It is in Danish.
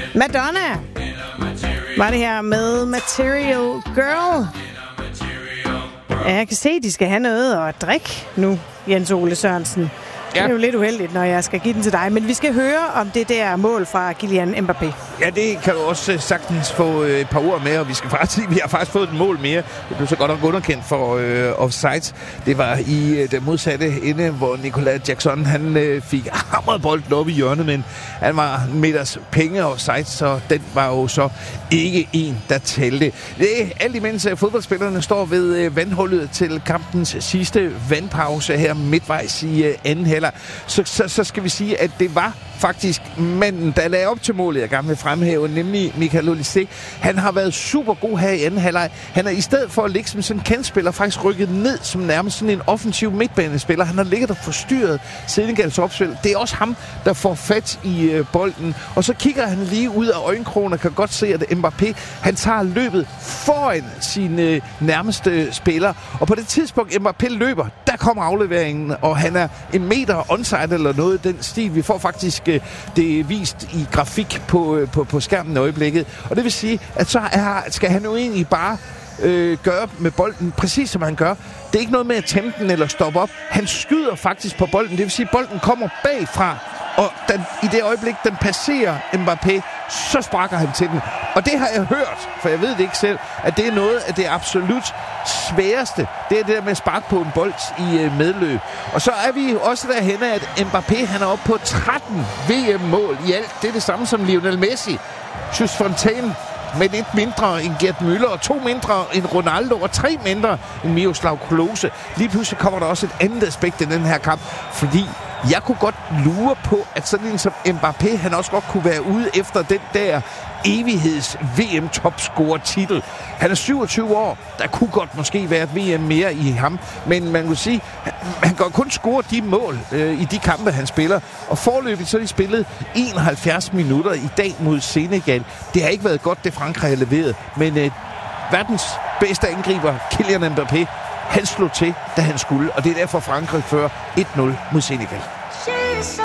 Madonna var det her med Material Girl. Ja, jeg kan se, at de skal have noget at drikke nu, Jens Ole Sørensen. Ja. Det er jo lidt uheldigt, når jeg skal give den til dig. Men vi skal høre om det der mål fra Kylian Mbappé. Ja, det kan du også sagtens få et par ord med, og vi har faktisk fået et mål mere. Det blev så godt nok underkendt for offside. Det var i den modsatte ende, hvor Nicolas Jackson han fik hamret bolden op i hjørnet, men han var meters penge offside, så den var jo så ikke en, der talte. Alt imens fodboldspillerne står ved vandhullet til kampens sidste vandpause her midtvejs i anden halvleg, så skal vi sige, at det var faktisk manden, der lagde op til målet, jeg gerne vil fremhæve, nemlig Michael Olise. Han har været super god her i anden halvleg. Han er i stedet for at ligge som sådan en kantspiller faktisk rykket ned som nærmest sådan en offensiv midtbanespiller. Han har ligget og forstyrret Senegals opspil. Det er også ham, der får fat i bolden. Og så kigger han lige ud af øjenkrogen og kan godt se, at Mbappé, han tager løbet foran sine nærmeste spillere. Og på det tidspunkt, Mbappé løber, der kommer afleveringen, og han er en meter onside eller noget den stil. Vi får faktisk det er vist i grafik på skærmen i øjeblikket. Og det vil sige, at så skal han jo egentlig bare gøre med bolden præcis som han gør. Det er ikke noget med at tæmme den eller stoppe op. Han skyder faktisk på bolden. Det vil sige, at bolden kommer bagfra. Og i det øjeblik, den passerer Mbappé, så sparker han til den. Og det har jeg hørt, for jeg ved det ikke selv, at det er noget af det absolut sværeste. Det er det der med at sparke på en bold i medløb. Og så er vi også derhenne, at Mbappé, han er oppe på 13 VM-mål i alt. Det er det samme som Lionel Messi. Just Fontaine med et mindre end Gerd Müller, og 2 mindre end Ronaldo, og 3 mindre end Miroslav Klose. Lige pludselig kommer der også et andet aspekt i den her kamp, fordi jeg kunne godt lure på, at sådan en som Mbappé, han også godt kunne være ude efter den der evigheds VM-topscorer-titel. Han er 27 år. Der kunne godt måske være et VM mere i ham. Men man kunne sige, han kan kun score de mål i de kampe, han spiller. Og forløbigt så har de spillet 71 minutter i dag mod Senegal. Det har ikke været godt, det Frankrig har leveret. Men verdens bedste angriber, Kylian Mbappé, han slog til, da han skulle. Og det er derfor Frankrig fører 1-0 mod Senegal.